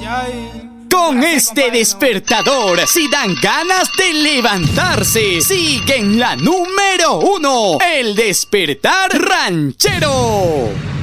Con este despertador, si dan ganas de levantarse, sigue en la número 1, el despertar ranchero.